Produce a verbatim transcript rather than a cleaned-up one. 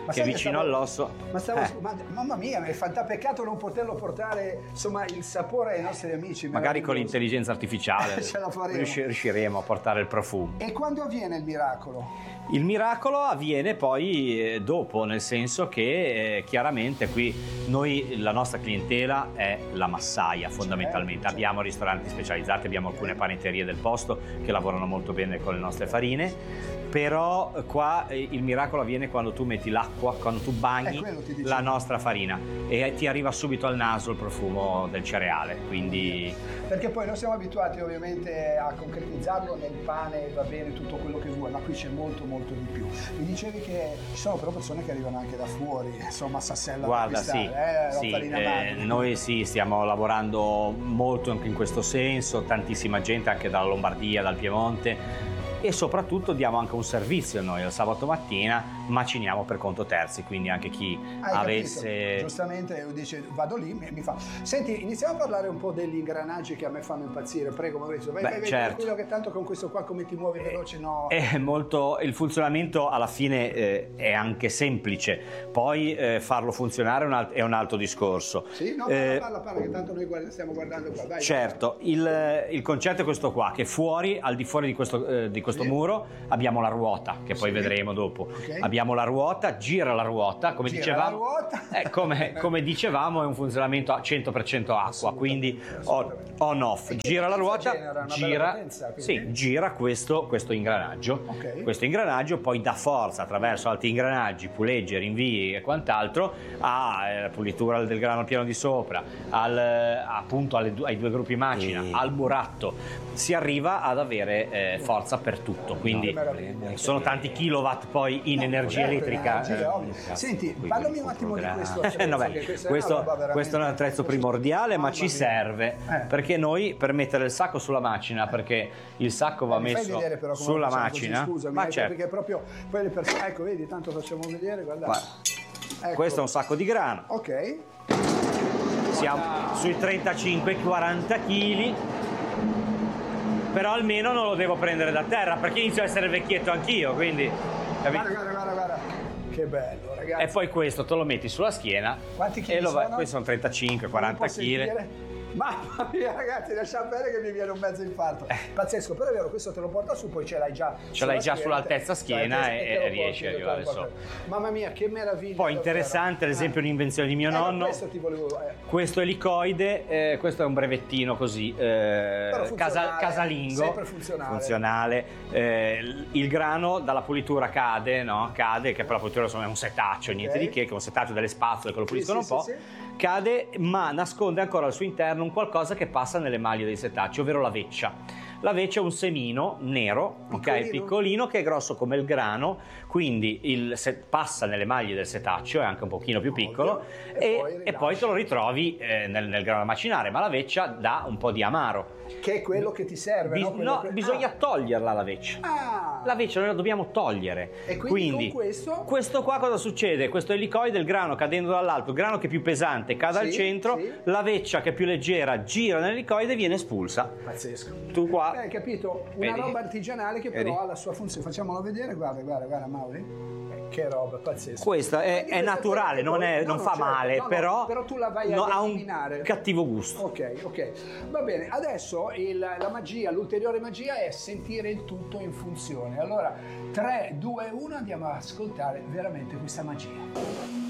ma che vicino stavo, all'osso. Ma, stavo, eh. ma mamma mia, è fantapeccato non poterlo portare, insomma, il sapore ai nostri amici. Magari con l'intelligenza artificiale ce la faremo. riusci- riusciremo a portare il profumo. E quando avviene il miracolo? Il miracolo avviene poi eh, dopo, nel senso che eh, chiaramente qui noi, la nostra clientela è la massaia fondamentalmente. Certo, Abbiamo ristoranti specializzati, abbiamo alcune panetterie del posto che lavorano molto bene con le nostre farine, però qua eh, il miracolo avviene quando tu metti l'acqua, quando tu bagni la nostra farina e ti arriva subito al naso il profumo del cereale, quindi... Perché poi noi siamo abituati ovviamente a concretizzarlo nel pane, va bene tutto quello che vuoi, ma qui c'è molto molto di più. Mi dicevi che ci sono però persone che arrivano anche da fuori, insomma Sassella. Guarda, sì, eh, sì eh, noi sì, stiamo lavorando molto anche in questo senso, tantissima gente anche dalla Lombardia, dal Piemonte, e soprattutto diamo anche un servizio noi al sabato mattina, maciniamo per conto terzi, quindi anche chi Hai avesse... Capito. Giustamente dice vado lì, mi, mi fa... Senti, iniziamo a parlare un po' degli ingranaggi che a me fanno impazzire, prego Maurizio, vai, Beh, vai, vai, certo. tranquillo che tanto con questo qua come ti muovi veloce, no? È molto, il funzionamento alla fine eh, è anche semplice, poi eh, farlo funzionare è un, alt- è un altro discorso. Sì, no, eh, parla, parla, parla, che tanto noi guarda, stiamo guardando qua, vai. Certo, il, il concetto è questo qua, che fuori, al di fuori di questo, eh, di questo sì. muro, abbiamo la ruota, che poi sì. vedremo dopo. Okay. Abbiamo la ruota, gira la ruota, come gira dicevamo, la ruota. Eh, come, come dicevamo è un funzionamento a cento per cento acqua, quindi on off, gira la ruota, gira, potenza, sì, gira questo, questo ingranaggio, okay. questo ingranaggio poi dà forza attraverso altri ingranaggi, pulegge, rinvii e quant'altro alla pulitura del grano piano di sopra, al, appunto alle, ai due gruppi macina, mm. al buratto, si arriva ad avere eh, forza per tutto, quindi no, sono tanti kilowatt poi in no, energia certo, elettrica. Energia, eh, Senti, parlami un attimo di questo attrezzo, no, beh, questo, veramente... questo è un attrezzo primordiale, ma ci serve eh. perché noi per mettere il sacco sulla macina, perché il sacco va eh, messo però sulla macina, così, scusami, ma eh, certo. perché proprio poi le persone, ecco vedi, tanto facciamo vedere, guarda. guarda. Ecco. Questo è un sacco di grano. Ok. Siamo guarda. sui trentacinque quaranta chili. Però almeno non lo devo prendere da terra, perché inizio a essere vecchietto anch'io, quindi... Guarda, guarda, guarda, guarda. Che bello, ragazzi. E poi questo te lo metti sulla schiena. Quanti chili e lo sono? Va... Questi sono trentacinque quaranta chili. Mamma mia ragazzi, lasciamo bene che mi viene un mezzo infarto. Eh. Pazzesco, però è vero, questo te lo porta su, poi ce l'hai già. Ce l'hai già sull'altezza schiena e, e riesci a arrivare sopra. Mamma mia, che meraviglia. Poi interessante, ad esempio, ah. un'invenzione di mio eh, nonno. Questo ti volevo. Eh. Questo elicoide, eh, questo è un brevettino così, eh, casa, casalingo. Sempre funzionale. Funzionale. Eh, il grano dalla pulitura cade, no? Cade, che per la pulitura insomma, è un setaccio, okay. niente di che, che è un setaccio delle spazzole che lo puliscono sì, un sì, po'. Sì, sì. Cade, ma nasconde ancora al suo interno un qualcosa che passa nelle maglie dei setacci, ovvero la veccia. La veccia è un semino nero, piccolino. ok, piccolino, che è grosso come il grano, quindi il set, passa nelle maglie del setaccio, è anche un pochino più piccolo, e, e, poi, e poi te lo ritrovi eh, nel, nel grano da macinare, ma la veccia dà un po' di amaro. Che è quello che ti serve, Bis- no? no che... bisogna ah. toglierla la veccia. Ah. La veccia noi la dobbiamo togliere. E quindi, quindi con questo? Questo qua cosa succede? Questo elicoide, il grano cadendo dall'alto, il grano che è più pesante cade sì, al centro, sì. la veccia che è più leggera gira nell'elicoide e viene espulsa. Pazzesco. Tu qua... Beh, hai capito? Una Vedi? roba artigianale che però Vedi? ha la sua funzione. Facciamolo vedere, guarda, guarda, guarda Mauri. Che roba, pazzesca. Questa è, è naturale, non, è, no, non no, fa certo, male, no, però, no, però tu la vai a no, ha eliminare. un cattivo gusto. Ok, ok. Va bene, adesso il, la magia, l'ulteriore magia è sentire il tutto in funzione. Allora, tre, due, uno, andiamo ad ascoltare veramente questa magia.